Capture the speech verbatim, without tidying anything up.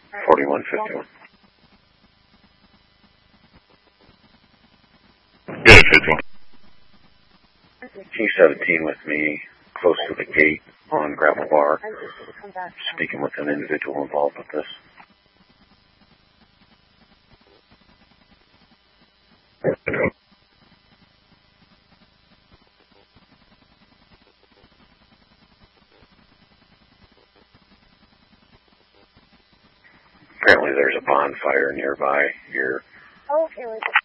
forty-one fifty-one. Good, fifty-one. T seventeen with me, close to the gate on Gravel Bar, speaking with an individual involved with this. Apparently there's a bonfire nearby here. Okay,